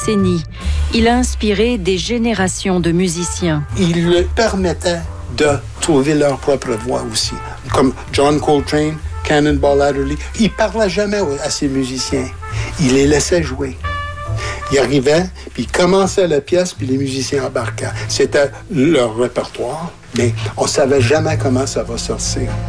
décennies. Il a inspiré des générations de musiciens. Il leur permettait de trouver leur propre voix aussi. Comme John Coltrane, Cannonball Adderley, il parlait jamais à ses musiciens. Il les laissait jouer. Il arrivait, puis il commençait la pièce, puis les musiciens embarquaient. C'était leur répertoire, mais on savait jamais comment ça va sortir.